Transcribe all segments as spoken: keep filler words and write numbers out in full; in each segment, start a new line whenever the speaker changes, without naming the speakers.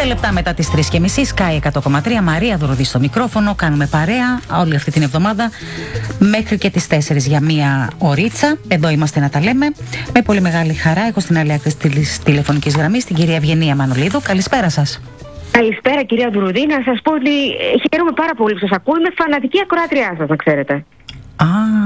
λεπτά μετά τις τρεις και μισή, Sky εκατό κόμμα τρία, Μαρία Δωροδή στο μικρόφωνο. Κάνουμε παρέα όλη αυτή την εβδομάδα μέχρι και τις τέσσερις για μία ωρίτσα. Εδώ είμαστε να τα λέμε. Με πολύ μεγάλη χαρά έχω στην άλλη άκρη της τηλεφωνικής γραμμής την κυρία Ευγενία Μανολίδου. Καλησπέρα σας.
Καλησπέρα κυρία Δουρουδή. Να σας πω ότι χαίρομαι πάρα πολύ που σας ακούω. Είμαι φανατική ακροάτριά σας, να ξέρετε.
Α,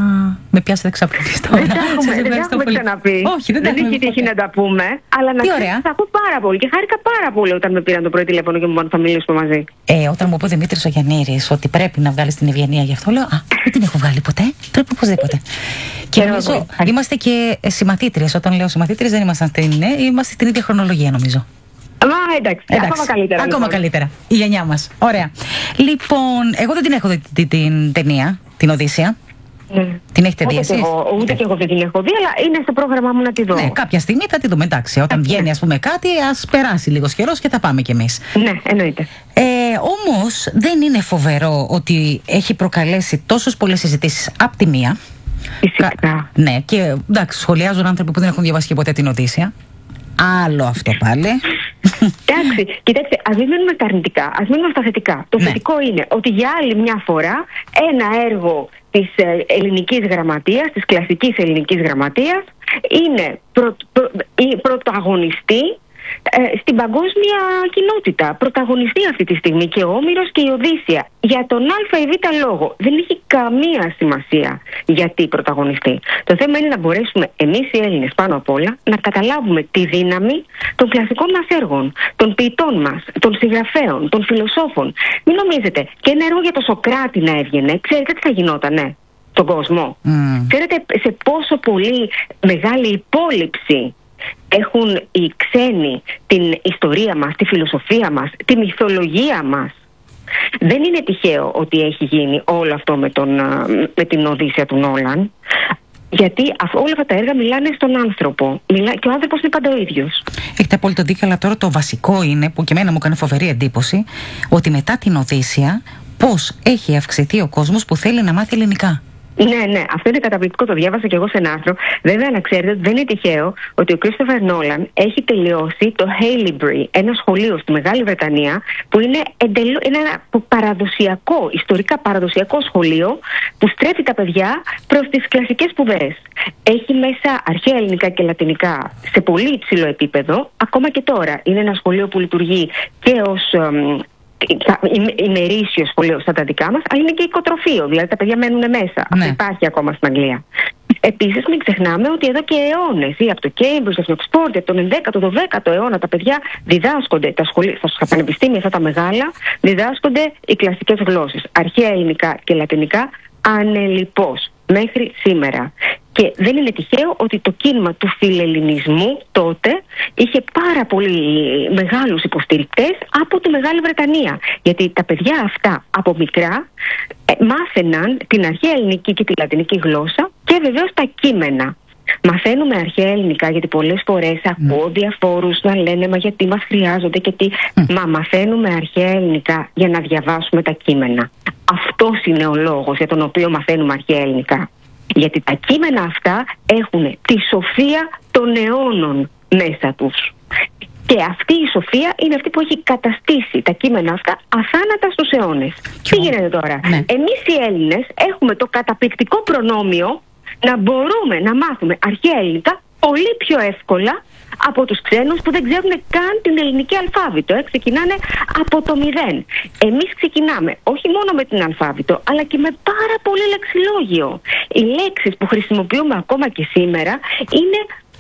με πιάσετε ξαπλωτής τώρα.
Δεν τα έχουμε, δεν έχουμε ξαναπεί.
Όχι, δεν,
δεν έχει τύχει να τα πούμε. Αλλά να ξέρετε, σας ακούω πάρα πολύ και χάρηκα πάρα πολύ όταν με πήραν το πρωί τηλέφωνο και μου είπαν θα μιλήσουμε μαζί.
Ε, όταν μου είπε ο Δημήτρης ο Γιαννήρης ότι πρέπει να βγάλεις την Ευγενία γι' αυτό, λέω Α, δεν την έχω βγάλει ποτέ. Πρέπει οπωσδήποτε. Και νομίζω είμαστε και συμμαθήτριες. Όταν λέω συμμαθήτριες δεν ήμασταν στην, ναι, είμαστε στην ίδια χρονολογία νομίζω.
Μα εντάξει, εντάξει, ακόμα καλύτερα.
Ακόμα
λοιπόν.
καλύτερα. Η γενιά μας. Ωραία. Λοιπόν, εγώ δεν την έχω δει την, την ταινία, την Οδύσσεια.
Ναι.
Την έχετε δει εσείς?
Ούτε και εγώ δεν την έχω δει, αλλά είναι στο πρόγραμμά μου να τη δω.
Ναι, κάποια στιγμή θα τη δούμε. Εντάξει, όταν ναι. βγαίνει, ας πούμε, κάτι, ας περάσει λίγος καιρός και θα πάμε κι εμείς.
Ναι, εννοείται.
Ε, όμως δεν είναι φοβερό ότι έχει προκαλέσει τόσες πολλές συζητήσεις απ' τη μία.
Φυσικά.
Κα... Ναι, και εντάξει, σχολιάζουν άνθρωποι που δεν έχουν διαβάσει και ποτέ την Οδύσσεια. Άλλο αυτό πάλι.
Εντάξει, κοιτάξτε, ας μην μείνουμε στα αρνητικά, ας μείνουμε στα θετικά. Το ναι. θετικό είναι ότι για άλλη μια φορά ένα έργο της ελληνικής γραμματείας, της κλασικής ελληνικής γραμματείας, είναι προ, προ, πρωταγωνιστή ε, στην παγκόσμια κοινότητα. Πρωταγωνιστή αυτή τη στιγμή και ο Όμηρος και η Οδύσσεια. Για τον α ή β λόγο. Δεν έχει καμία σημασία γιατί πρωταγωνιστή. Το θέμα είναι να μπορέσουμε εμείς οι Έλληνες πάνω απ' όλα να καταλάβουμε τη δύναμη των κλασικών μας έργων, των ποιητών μας, των συγγραφέων, των φιλοσόφων. Μην νομίζετε, και ένα έργο για το Σοκράτη να έβγαινε, ξέρετε τι θα γινότανε στον κόσμο. Mm. Ξέρετε σε πόσο πολύ μεγάλη υπόλοιψη έχουν οι ξένοι την ιστορία μας, τη φιλοσοφία μας, τη μυθολογία μας. Δεν είναι τυχαίο ότι έχει γίνει όλο αυτό με, τον, με την Οδύσσεια του Νόλαν, γιατί όλα αυτά τα έργα μιλάνε στον άνθρωπο. Μιλά, και ο άνθρωπος είναι πάντα ο ίδιος.
Έχετε απόλυτο δίκιο, αλλά τώρα το βασικό είναι, που και εμένα μου έκανε φοβερή εντύπωση, ότι μετά την Οδύσσεια πώς έχει αυξηθεί ο κόσμος που θέλει να μάθει ελληνικά.
Ναι, ναι, αυτό είναι καταπληκτικό. Το διάβασα και εγώ σε ένα άρθρο. Βέβαια, να ξέρετε, δεν είναι τυχαίο ότι ο Κρίστοφερ Νόλαν έχει τελειώσει το Haileybury, ένα σχολείο στη Μεγάλη Βρετανία, που είναι εντελώ, ένα παραδοσιακό, ιστορικά παραδοσιακό σχολείο, που στρέφει τα παιδιά προς τις κλασικές σπουδές. Έχει μέσα αρχαία ελληνικά και λατινικά σε πολύ υψηλό επίπεδο, ακόμα και τώρα. Είναι ένα σχολείο που λειτουργεί και ως ημερήσιο σχολείο στα τα δικά μας, αλλά είναι και οικοτροφείο, δηλαδή τα παιδιά μένουν μέσα. Ναι. Αυτό υπάρχει ακόμα στην Αγγλία. Επίσης, μην ξεχνάμε ότι εδώ και αιώνες, ή από το Cambridge, από το Oxford, από τον ενδέκατο, δωδέκατο αιώνα, τα παιδιά διδάσκονται, τα σχολεία, στα πανεπιστήμια αυτά τα μεγάλα, διδάσκονται οι κλασικές γλώσσες, αρχαία ελληνικά και λατινικά, ανελιπώς, μέχρι σήμερα. Και δεν είναι τυχαίο ότι το κίνημα του φιλελληνισμού τότε είχε πάρα πολύ μεγάλους υποστηρικτές από τη Μεγάλη Βρετανία. Γιατί τα παιδιά αυτά από μικρά ε, μάθαιναν την αρχαία ελληνική και τη λατινική γλώσσα και βεβαίως τα κείμενα. Μαθαίνουμε αρχαία ελληνικά γιατί πολλές φορές mm. ακούω διαφόρους να λένε μα γιατί μας χρειάζονται και τι. Mm. Μα μαθαίνουμε αρχαία ελληνικά για να διαβάσουμε τα κείμενα. Αυτός είναι ο λόγος για τον οποίο μαθαίνουμε αρχαία ελληνικά. Γιατί τα κείμενα αυτά έχουν τη σοφία των αιώνων μέσα τους. Και αυτή η σοφία είναι αυτή που έχει καταστήσει τα κείμενα αυτά αθάνατα στους αιώνες. Τι γίνεται τώρα? Ναι. Εμείς οι Έλληνες έχουμε το καταπληκτικό προνόμιο να μπορούμε να μάθουμε αρχαία ελληνικά πολύ πιο εύκολα από τους ξένους που δεν ξέρουν καν την ελληνική αλφάβητο. Ε. Ξεκινάνε από το μηδέν. Εμείς ξεκινάμε όχι μόνο με την αλφάβητο, αλλά και με πάρα πολύ λεξιλόγιο. Οι λέξεις που χρησιμοποιούμε ακόμα και σήμερα είναι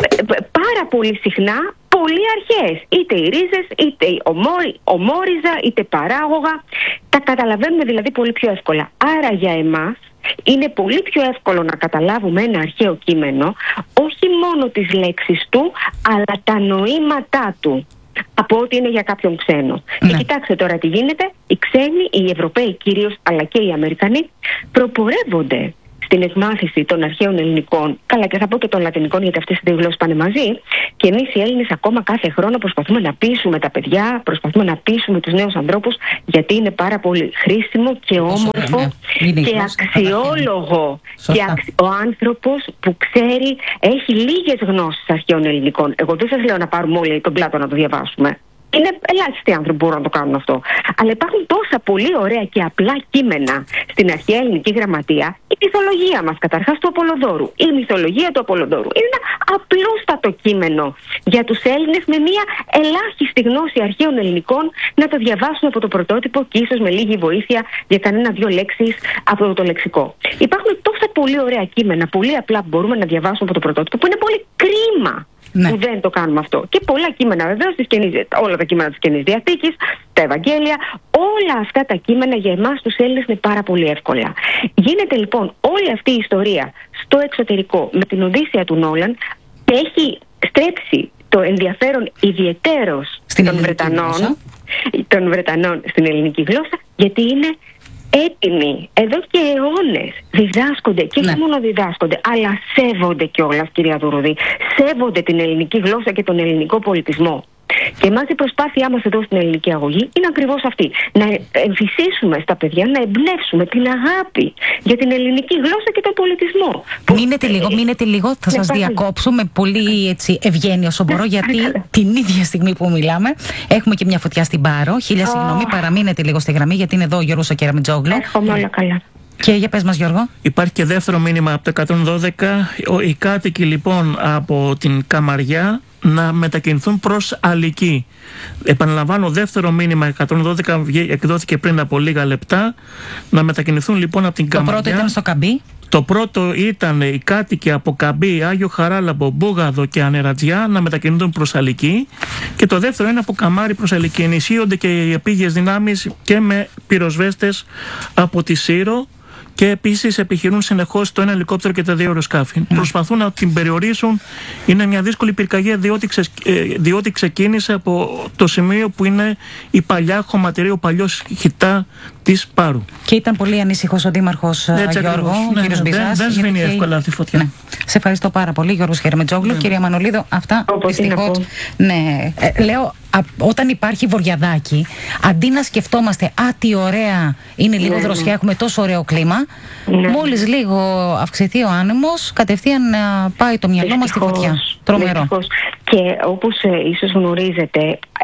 πάρα πολύ συχνά πολύ αρχαίες. Είτε οι ρίζες, είτε η ομόρι, ομόριζα, είτε παράγωγα. Τα καταλαβαίνουμε δηλαδή πολύ πιο εύκολα. Άρα για εμάς είναι πολύ πιο εύκολο να καταλάβουμε ένα αρχαίο κείμενο, όχι μόνο τις λέξεις του, αλλά τα νοήματά του, από ό,τι είναι για κάποιον ξένο. Ναι. Και κοιτάξτε τώρα τι γίνεται. Οι ξένοι, οι Ευρωπαίοι κυρίως, αλλά και οι Αμερικανοί, προπορεύονται στην εκμάθηση των αρχαίων ελληνικών, καλά και θα πω και των λατινικών, γιατί αυτές οι δύο γλώσσες πάνε μαζί. Και εμείς οι Έλληνες ακόμα κάθε χρόνο προσπαθούμε να πείσουμε τα παιδιά, προσπαθούμε να πείσουμε τους νέους ανθρώπους, γιατί είναι πάρα πολύ χρήσιμο και όμορφο ναι. και αξιόλογο. Και αξι... ο άνθρωπος που ξέρει, έχει λίγες γνώσεις αρχαίων ελληνικών. Εγώ δεν σας λέω να πάρουμε όλοι τον Πλάτο να το διαβάσουμε. Είναι ελάχιστοι άνθρωποι που μπορούν να το κάνουν αυτό. Αλλά υπάρχουν τόσα πολύ ωραία και απλά κείμενα στην αρχαία ελληνική γραμματεία. Η μυθολογία μας, καταρχάς, του Απολλοδόρου. Η μυθολογία του Απολλοδόρου είναι ένα απλούστατο κείμενο για τους Έλληνες με μια ελάχιστη γνώση αρχαίων ελληνικών να το διαβάσουν από το πρωτότυπο και ίσως με λίγη βοήθεια για κανένα-δυο λέξεις από το λεξικό. Υπάρχουν τόσα πολύ ωραία κείμενα, πολύ απλά που μπορούμε να διαβάσουμε από το πρωτότυπο, που είναι πολύ κρίμα. Ναι. Που δεν το κάνουμε αυτό. Και πολλά κείμενα βεβαίως, όλα τα κείμενα της Καινής Διαθήκης, τα Ευαγγέλια, όλα αυτά τα κείμενα για εμάς τους Έλληνες είναι πάρα πολύ εύκολα. Γίνεται λοιπόν όλη αυτή η ιστορία στο εξωτερικό με την Οδύσσεια του Νόλαν και έχει στρέψει το ενδιαφέρον ιδιαιτέρως των Βρετανών, των Βρετανών στην ελληνική γλώσσα, γιατί είναι έτοιμοι εδώ και αιώνες, διδάσκονται και όχι ναι. μόνο διδάσκονται, αλλά σέβονται κιόλας, κυρία Δουρουδή, σέβονται την ελληνική γλώσσα και τον ελληνικό πολιτισμό. Και εμάς η προσπάθειά μας εδώ στην ελληνική αγωγή είναι ακριβώς αυτή. Να εμφυσίσουμε στα παιδιά, να εμπνεύσουμε την αγάπη για την ελληνική γλώσσα και τον πολιτισμό.
Μείνετε λίγο, μείνετε λίγο, θα ναι, σας πάλι. διακόψω με πολύ έτσι, ευγένεια όσο μπορώ, γιατί την ίδια στιγμή που μιλάμε έχουμε και μια φωτιά στην Πάρο. Χίλια oh. συγγνώμη, παραμείνετε λίγο στη γραμμή, γιατί είναι εδώ ο Γιώργος ο Κεραμετζόγλου.
Εύχομαι όλα καλά.
Και για πες μας, Γιώργο.
Υπάρχει και δεύτερο μήνυμα από το εκατόν δώδεκα. Οι κάτοικοι λοιπόν από την Καμαριά να μετακινηθούν προς Αλική. Επαναλαμβάνω, δεύτερο μήνυμα εκατόν δώδεκα εκδόθηκε πριν από λίγα λεπτά. Να μετακινηθούν λοιπόν από την
το
Καμαριά.
Το πρώτο ήταν στο Καμπί.
Το πρώτο ήταν οι κάτοικοι από Καμπί, Άγιο Χαράλαμπο, Μπούγαδο και Ανερατζιά να μετακινηθούν προς Αλική. Και το δεύτερο είναι από Καμάρι προς Αλική. Ενισχύονται και οι επίγειες δυνάμεις και με πυροσβέστες από τη Σύρο. Και επίσης επιχειρούν συνεχώς το ένα ελικόπτερο και τα δύο αεροσκάφη. Mm. Προσπαθούν να την περιορίσουν. Είναι μια δύσκολη πυρκαγιά, διότι, ξε, διότι ξεκίνησε από το σημείο που είναι η παλιά χωματερή, ο παλιός χιτά της Πάρου.
Και ήταν πολύ ανήσυχος ο Δήμαρχος
Έτσι,
Γιώργο,
ναι,
ο κύριος
ναι,
Μπιζάς.
Δεν σβήνει και... εύκολα αυτή η φωτιά.
Ναι. Σε ευχαριστώ πάρα πολύ, Γιώργος Κεραμετζόγλου. Ναι. Κυρία Μανολίδο, αυτά δυστυχώς. Ναι, ε, λέω. Α, όταν υπάρχει βορειαδάκι, αντί να σκεφτόμαστε «Α, τι ωραία, είναι λίγο ναι, δροσιά, ναι. έχουμε τόσο ωραίο κλίμα», ναι. μόλις λίγο αυξηθεί ο άνεμος, κατευθείαν να πάει το μυαλό μας στη φωτιά. Τρομερό.
Δυστυχώς. Και όπως ε, ίσως γνωρίζετε,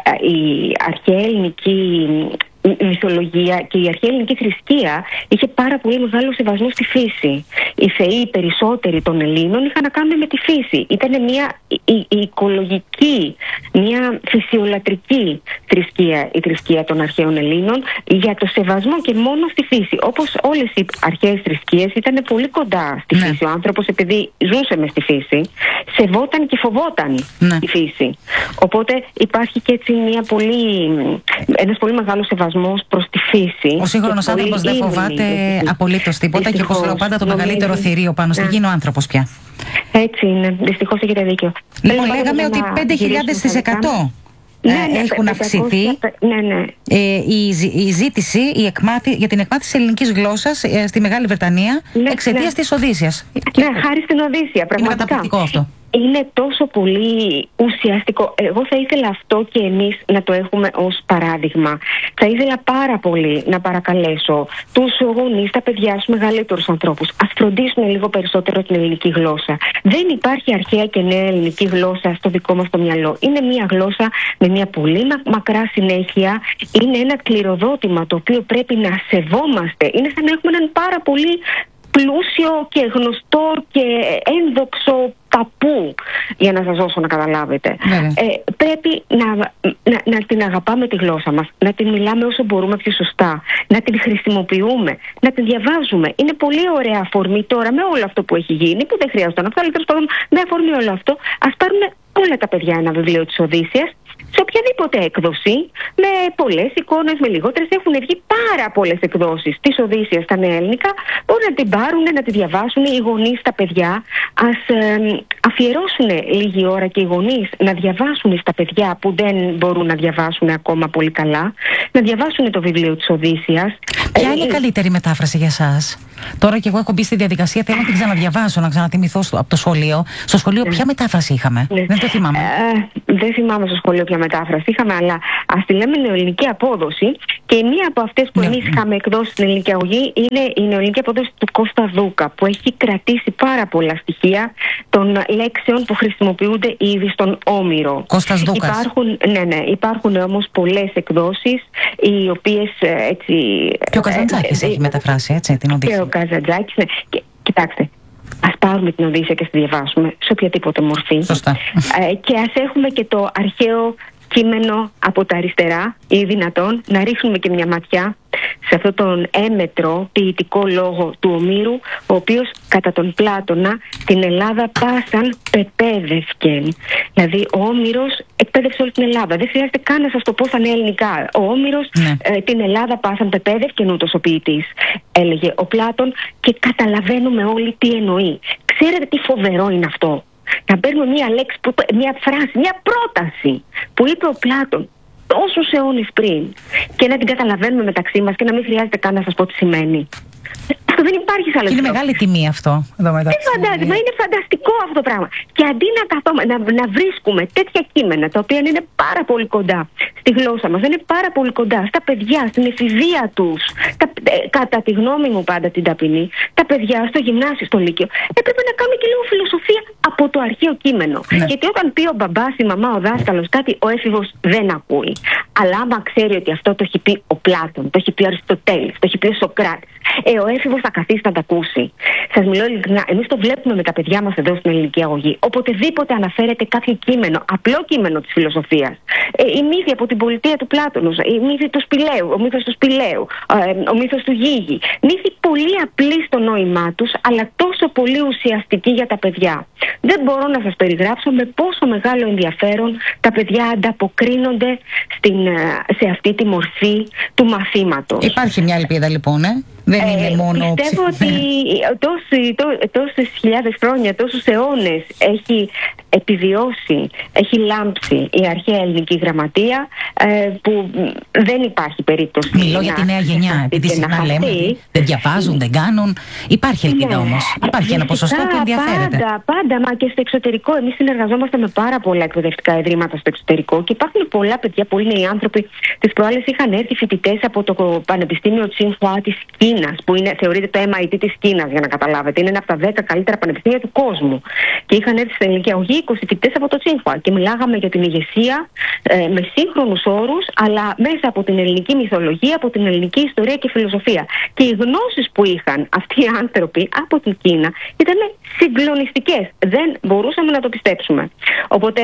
η αρχαία ελληνική η μυθολογία και η αρχαία ελληνική θρησκεία είχε πάρα πολύ μεγάλο σεβασμό στη φύση. Οι θεοί περισσότεροι των Ελλήνων είχαν να κάνουν με τη φύση. Ήταν μια η, η, η οικολογική, μια φυσιολατρική θρησκεία, η θρησκεία των αρχαίων Ελλήνων, για το σεβασμό και μόνο στη φύση. Όπως όλες οι αρχαίες θρησκείες ήταν πολύ κοντά στη ναι. φύση. Ο άνθρωπος, επειδή ζούσε μες στη φύση, σεβόταν και φοβόταν ναι. τη φύση. Οπότε υπάρχει και έτσι μια πολύ, ένας πολύ μεγάλος σεβασμός προς τη φύση.
Ο σύγχρονος άνθρωπος δεν φοβάται απολύτως τίποτα. Δυστυχώς, και όπως λέω πάντα, το νομίζω. μεγαλύτερο θηρίο πάνω στη γη είναι ο άνθρωπος πια.
Έτσι είναι. Δυστυχώς έχετε δίκιο.
Λοιπόν, λέγαμε ότι πέντε χιλιάδες τοις εκατό
ναι, ναι,
έχουν
ναι,
αυξηθεί
ναι, ναι.
Ε, η, η ζήτηση η εκμάθη, για την εκμάθηση ελληνικής γλώσσας ε, στη Μεγάλη Βρετανία ναι, εξαιτίας ναι. της Οδύσσιας.
Ναι, χάρη στην Οδύσσια, πραγματικά.
Είναι καταπληκτικό αυτό.
Είναι τόσο πολύ ουσιαστικό. Εγώ θα ήθελα αυτό και εμείς να το έχουμε ως παράδειγμα. Θα ήθελα πάρα πολύ να παρακαλέσω τους γονείς, τα παιδιά, τους μεγαλύτερους ανθρώπους, ας φροντίσουν λίγο περισσότερο την ελληνική γλώσσα. Δεν υπάρχει αρχαία και νέα ελληνική γλώσσα στο δικό μας το μυαλό. Είναι μια γλώσσα με μια πολύ μακρά συνέχεια. Είναι ένα κληροδότημα το οποίο πρέπει να σεβόμαστε. Είναι σαν να έχουμε έναν πάρα πολύ πλούσιο και γνωστό και ένδοξο παππού, για να σας δώσω να καταλάβετε. Ε, πρέπει να, να, να την αγαπάμε τη γλώσσα μας, να την μιλάμε όσο μπορούμε πιο σωστά, να την χρησιμοποιούμε, να την διαβάζουμε. Είναι πολύ ωραία αφορμή τώρα με όλο αυτό που έχει γίνει, που δεν χρειάζεται να βγάλει, τέλος πάντων, με αφορμή όλο αυτό, ας πάρουν όλα τα παιδιά ένα βιβλίο της Οδύσσιας, σε οποιαδήποτε έκδοση, με πολλές εικόνες, με λιγότερες. Έχουν βγει πάρα πολλές εκδόσεις της Οδύσσιας στα νέα ελληνικά. Μπορούν να την πάρουν, να τη διαβάσουν οι γονείς, τα παιδιά. Ας ε, αφιερώσουν λίγη ώρα και οι γονείς να διαβάσουν στα παιδιά που δεν μπορούν να διαβάσουν ακόμα πολύ καλά, να διαβάσουν το βιβλίο της Οδύσσιας.
Ποια είναι η καλύτερη μετάφραση για εσάς? Τώρα και εγώ έχω μπει στη διαδικασία, θέλω να την ξαναδιαβάσω, να ξανατιμηθώ στο, από το σχολείο. Στο σχολείο ποια μετάφραση είχαμε?
Ναι.
Δεν το θυμάμαι.
Ε, δεν θυμάμαι στο σχολείο ποια μετάφραση είχαμε, αλλά Ας τη λέμε νεοελληνική απόδοση, και μία από αυτές που
ναι.
εμείς είχαμε εκδώσει στην ελληνική αγωγή είναι η νεοελληνική απόδοση του Κώστα Δούκα, που έχει κρατήσει πάρα πολλά στοιχεία των λέξεων που χρησιμοποιούνται ήδη στον Όμηρο.
Κώστας Δούκας.
Υπάρχουν, ναι, ναι, υπάρχουν όμως πολλές εκδόσεις, οι οποίες έτσι...
Και ο Καζαντζάκης ε, έχει ε, μεταφράσει, έτσι, την Οδύσσεια.
Και ο Καζαντζάκης, ναι. Και, κοιτάξτε, ας πάρουμε την Οδύσσεια και στη διαβάσουμε σε οποιαδήποτε μορφή.
Σωστά.
Ε, και ας έχουμε και το αρχαίο κείμενο από τα αριστερά, ή δυνατόν να ρίχνουμε και μια ματιά σε αυτόν τον έμετρο ποιητικό λόγο του Ομήρου, ο οποίος κατά τον Πλάτωνα την Ελλάδα πάσαν πεπαίδευκεν. Δηλαδή ο Όμηρος εκπαίδευσε όλη την Ελλάδα. Δεν χρειάζεται καν να σας το πω στα νέα ελληνικά. Ο Όμηρος ναι. ε, την Ελλάδα πάσαν πεπαίδευκεν ούτως ο ποιητής, έλεγε ο Πλάτων, και καταλαβαίνουμε όλοι τι εννοεί. Ξέρετε τι φοβερό είναι αυτό? Να παίρνουμε μια λέξη, που, μια φράση, μια πρόταση που είπε ο Πλάτων τόσους αιώνες πριν και να την καταλαβαίνουμε μεταξύ μας και να μην χρειάζεται καν να σας πω τι σημαίνει. Αυτό δεν υπάρχει σε άλλο.
Είναι μεγάλη τιμή αυτό. Εδώ μετά.
Δεν φαντάζομαι, μα είναι φανταστικό αυτό το πράγμα. Και αντί να, καθόμα, να, να βρίσκουμε τέτοια κείμενα, τα οποία είναι πάρα πολύ κοντά στη γλώσσα μας, είναι πάρα πολύ κοντά στα παιδιά, στην εφηβεία τους, τα, ε, κατά τη γνώμη μου πάντα την ταπεινή, τα παιδιά στο γυμνάσιο, στο λύκειο, έπρεπε να κάνουμε και λίγο φιλοσοφία από το αρχαίο κείμενο. Ναι. Γιατί όταν πει ο μπαμπάς, η μαμά, ο δάσκαλος κάτι, ο έφηβος δεν ακούει. Αλλά άμα ξέρει ότι αυτό το έχει πει ο Πλάτων, το έχει πει ο Αριστοτέλης, το έχει πει ο Σοκράτης, ε, ο έφηβος θα καθίσει να τα ακούσει. Σας μιλώ ειλικρινά, εμείς το βλέπουμε με τα παιδιά μας εδώ στην ελληνική αγωγή. Οποτεδήποτε αναφέρεται κάποιο κείμενο, απλό κείμενο της φιλοσοφίας, ε, η μύθη από την πολιτεία του Πλάτωνος, η μύθη του Σπηλαίου, ο μύθος του Σπηλαίου, ε, ο μύθος του Γίγη. Μύθοι πολύ απλοί στο νόημά τους, αλλά τόσο πολύ ουσιαστικοί για τα παιδιά. Δεν μπορώ να σας περιγράψω με πόσο μεγάλο ενδιαφέρον τα παιδιά ανταποκρίνονται στην, σε αυτή τη μορφή του μαθήματος.
Υπάρχει μια ελπίδα λοιπόν, ε? Δεν είναι ε, μόνο
πιστεύω ότι τόσοι, τό, τόσες χιλιάδες χρόνια, τόσους αιώνες έχει επιβιώσει, έχει λάμψει η αρχαία ελληνική γραμματεία, ε, που δεν υπάρχει περίπτωση.
Μιλώ για τη νέα γενιά, επειδή συχνά λέμε δεν διαβάζουν, δεν κάνουν. Υπάρχει ελπίδα, ναι, όμως. Υπάρχει ένα ποσοστό που ενδιαφέρεται.
Πάντα, πάντα, μα και στο εξωτερικό. Εμείς συνεργαζόμαστε με πάρα πολλά εκπαιδευτικά ιδρύματα στο εξωτερικό και υπάρχουν πολλά παιδιά, πολλοί νέοι άνθρωποι. Τις προάλλες είχαν έρθει φοιτητές από το Πανεπιστήμιο Τσίνχουα της Κίνας, που είναι, θεωρείται το εμ άι τι της Κίνας, για να καταλάβετε. Είναι ένα από τα δέκα καλύτερα πανεπιστήμια του κόσμου. Και είχαν έρθει στην ελληνική αγωγή είκοσι φοιτητές από το Τσίνχουα. Και μιλάγαμε για την ηγεσία ε, με σύγχρονους όρους, αλλά μέσα από την ελληνική μυθολογία, από την ελληνική ιστορία και φιλοσοφία. Και οι γνώσεις που είχαν αυτοί οι άνθρωποι από την Κίνα ήταν συγκλονιστικές. Δεν μπορούσαμε να το πιστέψουμε. Οπότε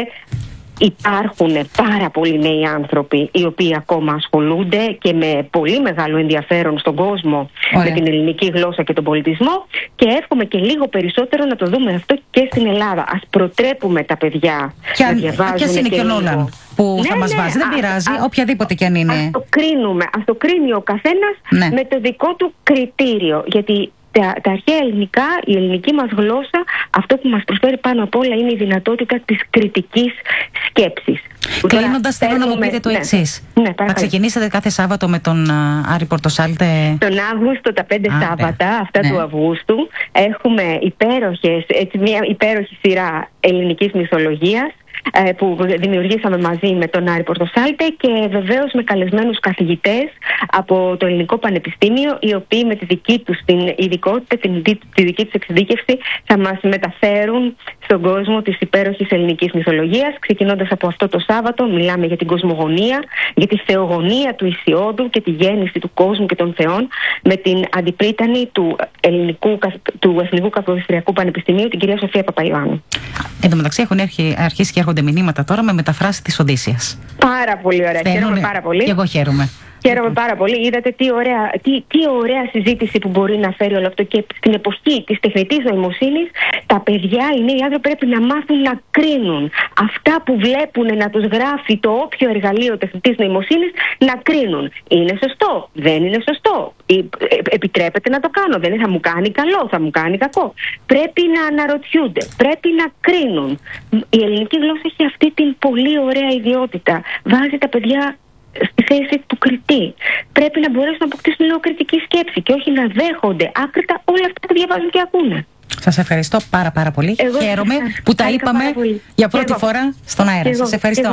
υπάρχουν πάρα πολλοί νέοι άνθρωποι οι οποίοι ακόμα ασχολούνται και με πολύ μεγάλο ενδιαφέρον στον κόσμο. Ωραία. Με την ελληνική γλώσσα και τον πολιτισμό, και εύχομαι και λίγο περισσότερο να το δούμε αυτό και στην Ελλάδα. Ας προτρέπουμε τα παιδιά
και
να διαβάζουν.
Ποιος είναι και ο Νόλαν που ναι, θα μας ναι, βάζει, δεν πειράζει, α, οποιαδήποτε κι αν είναι.
Ας το κρίνουμε, ας το κρίνει ο καθένας, ναι, με το δικό του κριτήριο, γιατί Τα, τα αρχαία ελληνικά, η ελληνική μας γλώσσα, αυτό που μας προσφέρει πάνω απ' όλα είναι η δυνατότητα της κριτικής σκέψης.
Κλείνοντας, θέλω να μου πείτε το, ναι, εξής.
Ναι,
θα ξεκινήσετε κάθε Σάββατο με τον uh, Άρη Πορτοσάλτε?
Τον Αύγουστο, τα πέντε Α, Σάββατα, ναι, αυτά, ναι, του Αυγούστου, έχουμε υπέροχες, έτσι, μια υπέροχη σειρά ελληνικής μυθολογίας που δημιουργήσαμε μαζί με τον Άρη Πορτοσάλτε, και βεβαίως με καλεσμένους καθηγητές από το Ελληνικό Πανεπιστήμιο, οι οποίοι με τη δική τους την ειδικότητα, την, τη δική τους εξειδίκευση θα μας μεταφέρουν στον κόσμο της υπέροχης ελληνικής μυθολογίας. Ξεκινώντας από αυτό το Σάββατο, μιλάμε για την κοσμογονία, για τη θεογονία του Ησιόδου και τη γέννηση του κόσμου και των θεών, με την αντιπρίτανη του, ελληνικού, του Εθνικού Καποδιστριακού Πανεπιστημίου, την κυρία Σοφία Παπαϊωάννου.
Εν τω μεταξύ έχουν αρχίσει και έρχονται μηνύματα τώρα με μεταφράση της Οδύσσειας.
Πάρα πολύ ωραία. Στέλνουν, χαίρομαι πάρα πολύ.
Και εγώ χαίρομαι.
Χαίρομαι πάρα πολύ. Είδατε τι ωραία, τι, τι ωραία συζήτηση που μπορεί να φέρει όλο αυτό. Και στην εποχή της τεχνητής νοημοσύνης, τα παιδιά, οι νέοι άνθρωποι πρέπει να μάθουν να κρίνουν. Αυτά που βλέπουν να τους γράφει το όποιο εργαλείο τεχνητής νοημοσύνης, να κρίνουν. Είναι σωστό, δεν είναι σωστό. Επιτρέπεται να το κάνω, δεν θα μου κάνει καλό, θα μου κάνει κακό. Πρέπει να αναρωτιούνται, πρέπει να κρίνουν. Η ελληνική γλώσσα έχει αυτή την πολύ ωραία ιδιότητα. Βάζει τα παιδιά στη θέση του κριτή. Πρέπει να μπορέσουν να αποκτήσουν λίγο κριτική σκέψη και όχι να δέχονται άκρητα όλα αυτά που διαβάζουν και ακούνε.
Σας ευχαριστώ πάρα πάρα πολύ. Εγώ Χαίρομαι που τα είπαμε για πρώτη φορά στον αέρα. Σας ευχαριστώ. Εγώ.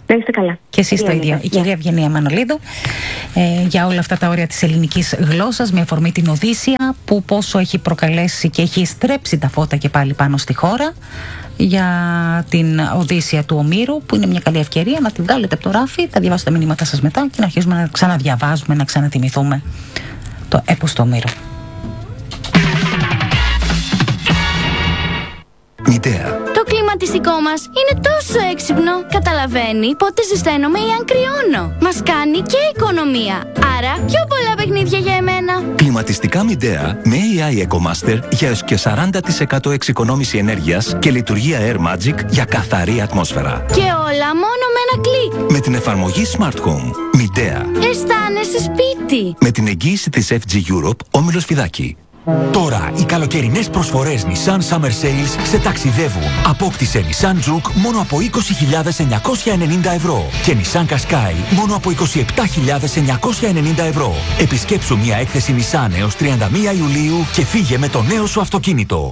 Να είστε καλά.
Και εσείς το ίδιο. Η κυρία Ευγενία Μανολίδου, ε, για όλα αυτά τα όρια της ελληνικής γλώσσας, με αφορμή την Οδύσσεια, που πόσο έχει προκαλέσει και έχει στρέψει τα φώτα και πάλι πάνω στη χώρα, για την Οδύσσεια του Ομήρου, που είναι μια καλή ευκαιρία να την βγάλετε από το ράφι, θα διαβάσω τα μηνύματα σας μετά και να αρχίσουμε να ξαναδιαβάζουμε, να ξανατιμηθούμε το έπος του Ομήρου.
Μητέα.
Το κλιματιστικό μας είναι τόσο έξυπνο. Καταλαβαίνει πότε ζεσταίνομαι ή αν κρυώνω. Μας κάνει και οικονομία. Άρα πιο πολλά παιχνίδια για εμένα.
Κλιματιστικά Μητέα με έι άι EcoMaster για έως και σαράντα τοις εκατό εξοικονόμηση ενέργειας και λειτουργία Air Magic για καθαρή ατμόσφαιρα.
Και όλα μόνο με ένα κλικ.
Με την εφαρμογή Smart Home. Μητέα.
Αισθάνεσαι σπίτι.
Με την εγγύηση της εφ τζι Europe, Όμιλος Φιδάκη.
Τώρα οι καλοκαιρινές προσφορές Nissan Summer Sales σε ταξιδεύουν. Απόκτησε Nissan Juke μόνο από είκοσι χιλιάδες εννιακόσια ενενήντα ευρώ και Nissan Qashqai μόνο από είκοσι επτά χιλιάδες εννιακόσια ενενήντα ευρώ. Επισκέψου μια έκθεση Nissan έως τριάντα μία Ιουλίου και φύγε με το νέο σου αυτοκίνητο.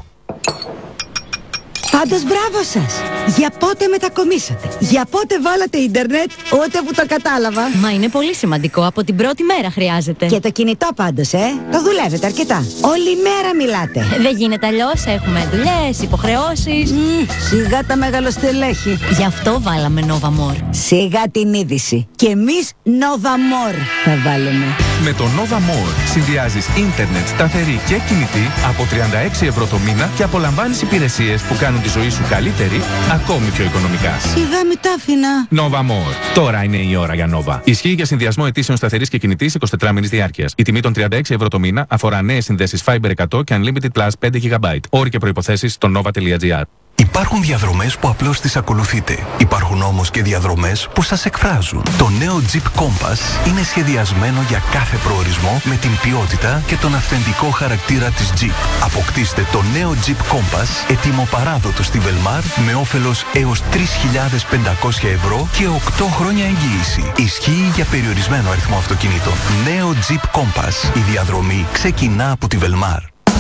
Πάντως μπράβο σας! Για πότε μετακομίσατε? Για πότε βάλατε ίντερνετ? Ούτε που το κατάλαβα.
Μα είναι πολύ σημαντικό, από την πρώτη μέρα χρειάζεται.
Και το κινητό πάντως, ε! Το δουλεύετε αρκετά. Όλη μέρα μιλάτε.
Δεν γίνεται αλλιώς, έχουμε δουλειές, υποχρεώσεις.
Mm, σιγά τα μεγαλοστελέχη.
Γι' αυτό βάλαμε Nova More.
Σιγά την είδηση. Και εμείς Nova More θα βάλουμε.
Με το Nova More συνδυάζεις ίντερνετ σταθερή και κινητή από τριάντα έξι ευρώ το μήνα και απολαμβάνεις υπηρεσίες που κάνουν τη ζωή σου καλύτερη, ακόμη πιο οικονομικά.
Σιγά μην τα άφηνα.
Nova More. Τώρα είναι η ώρα για Nova. Ισχύει για συνδυασμό αιτήσεων σταθερής και κινητής εικοσιτετράμινης διάρκειας. Η τιμή των τριάντα έξι ευρώ το μήνα αφορά νέες συνδέσεις Fiber εκατό και Unlimited Plus πέντε γιγαμπάιτ. Όροι και προϋποθέσεις στο nova.gr.
Υπάρχουν διαδρομές που απλώς τις ακολουθείτε. Υπάρχουν όμως και διαδρομές που σας εκφράζουν. Το νέο Jeep Compass είναι σχεδιασμένο για κάθε προορισμό με την ποιότητα και τον αυθεντικό χαρακτήρα της Jeep. Αποκτήστε το νέο Jeep Compass έτοιμο παράδοτο στη Velmar με όφελος έως τρεις χιλιάδες πεντακόσια ευρώ και οκτώ χρόνια εγγύηση. Ισχύει για περιορισμένο αριθμό αυτοκινήτων. Νέο Jeep Compass. Η διαδρομή ξεκινά από τη Velmar.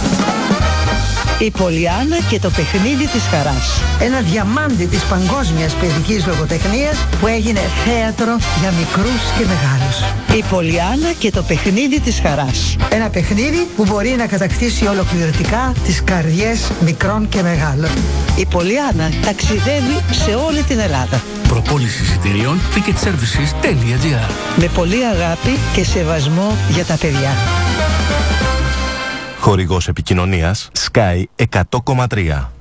Η Πολιάννα και το παιχνίδι της χαράς. Ένα διαμάντι της παγκόσμιας παιδικής λογοτεχνίας που έγινε θέατρο για μικρούς και μεγάλους. Η Πολιάννα και το παιχνίδι της χαράς. Ένα παιχνίδι που μπορεί να κατακτήσει ολοκληρωτικά τις καρδιές μικρών και μεγάλων. Η Πολιάννα ταξιδεύει σε όλη την Ελλάδα.
Προπόληση εισιτηρίων ticketservices.gr.
Με πολύ αγάπη και σεβασμό για τα παιδιά.
Χορηγός επικοινωνίας Sky εκατό κόμμα τρία.